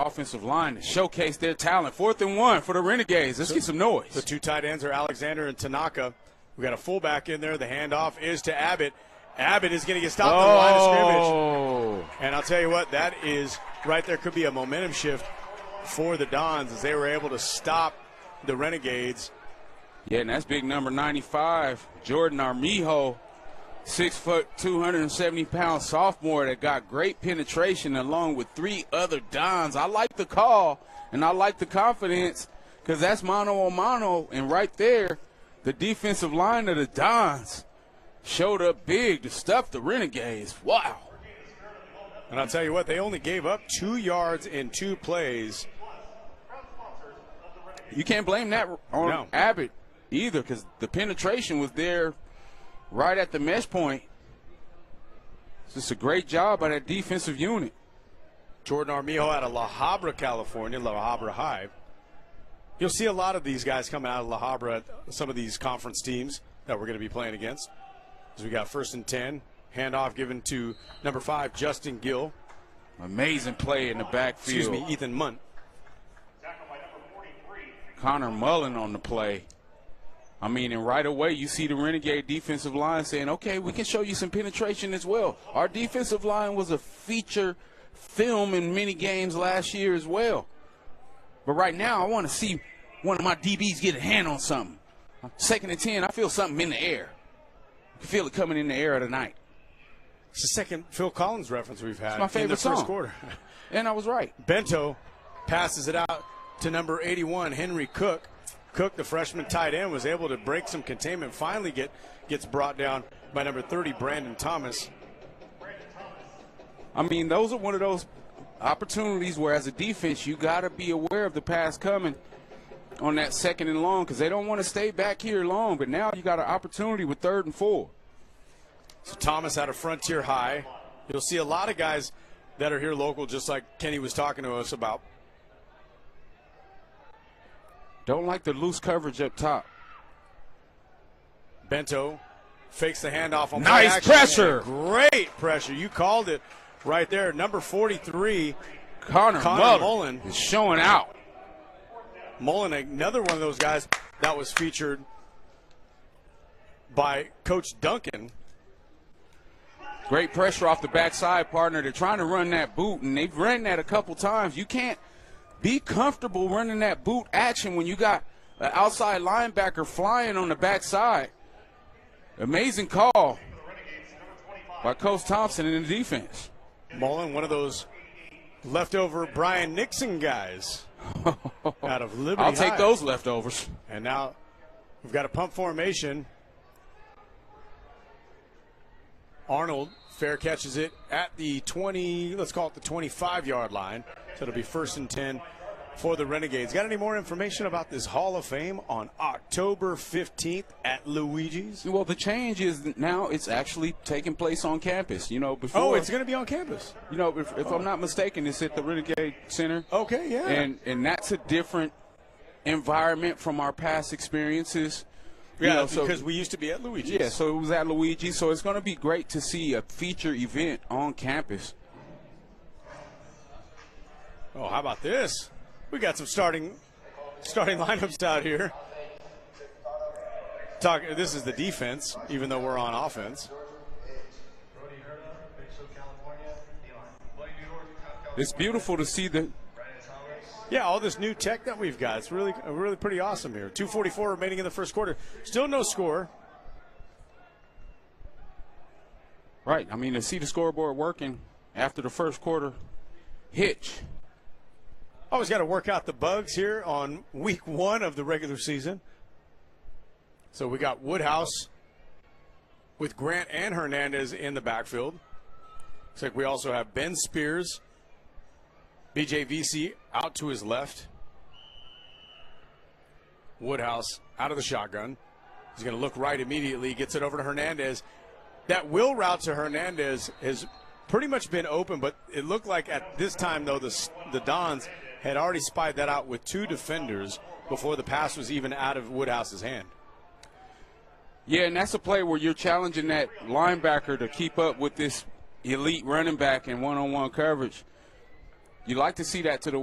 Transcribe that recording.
offensive line to showcase their talent. 4th and 1 for the Renegades. Let's get some noise. The two tight ends are Alexander and Tanaka. We got a fullback in there. The handoff is to Abbott. Abbott is going to get stopped on the line of scrimmage. And I'll tell you what, that is right there. Could be a momentum shift for the Dons as they were able to stop the Renegades. Yeah, and that's big number 95, Jordan Armijo, 6 foot, 270-pound sophomore that got great penetration along with 3 other Dons. I like the call, and I like the confidence because that's mano a mano, and right there, the defensive line of the Dons showed up big to stuff the Renegades. Wow. And I'll tell you what, they only gave up 2 yards in 2 plays. You can't blame that on Abbott either because the penetration was there right at the mesh point. It's just a great job by that defensive unit. Jordan Armijo out of La Habra, California, La Habra High. You'll see a lot of these guys coming out of La Habra at some of these conference teams that we're going to be playing against. As we got 1st and 10, handoff given to number 5, Justin Gill. Amazing play in the backfield. Excuse me, Ethan Munt. Connor Mullen on the play. I mean, and right away you see the Renegade defensive line saying, okay, we can show you some penetration as well. Our defensive line was a feature film in many games last year as well. But right now I want to see one of my DBs get a hand on something. 2nd and 10, I feel something in the air. You can feel it coming in the air tonight. It's the second Phil Collins reference we've had. It's my favorite in the first song. Quarter. And I was right. Bento passes it out to number 81, Henry Cook. Cook, the freshman tight end, was able to break some containment, finally gets brought down by number 30, Brandon Thomas. I mean, those are one of those opportunities where as a defense you got to be aware of the pass coming on that 2nd and long because they don't want to stay back here long. But now you got an opportunity with 3rd and 4. So Thomas out of Frontier High. You'll see a lot of guys that are here local, just like Kenny was talking to us about. Don't like the loose coverage up top. Bento fakes the handoff on nice pressure. Great pressure. You called it right there. Number 43, Connor Mullen is showing out. Mullen, another one of those guys that was featured by Coach Duncan. Great pressure off the backside, partner. They're trying to run that boot, and they've run that a couple times. You can't be comfortable running that boot action when you got an outside linebacker flying on the backside. Amazing call by Coach Thompson in the defense. Mullen, one of those leftover Brian Nixon guys out of Liberty I'll take High. those leftovers. And now we've got a pump formation. Arnold fair catches it at the 20, let's call it the 25-yard line. So it'll be 1st and 10 for the Renegades. Got any more information about this Hall of Fame on October 15th at Luigi's? Well, the change is now it's actually taking place on campus. You know, before. Oh, it's going to be on campus. You know, if I'm not mistaken, it's at the Renegade Center. Okay, yeah. And that's a different environment from our past experiences. Yeah, because we used to be at Luigi's. Yeah, so it was at Luigi's. So it's going to be great to see a feature event on campus. Oh, how about this? We got some starting lineups out here. This is the defense, even though we're on offense. It's beautiful to see the. Yeah, all this new tech that we've got. It's really pretty awesome here. 2:44 remaining in the first quarter. Still no score. Right. I mean, to see the scoreboard working after the first quarter hitch. Always got to work out the bugs here on week 1 of the regular season. So we got Woodhouse with Grant and Hernandez in the backfield. Looks like we also have Ben Spears, BJ VC out to his left. Woodhouse out of the shotgun. He's going to look right immediately, gets it over to Hernandez. That wheel route to Hernandez has pretty much been open, but it looked like at this time, though, the Dons had already spied that out with 2 defenders before the pass was even out of Woodhouse's hand. Yeah, and that's a play where you're challenging that linebacker to keep up with this elite running back in one-on-one coverage. You like to see that to the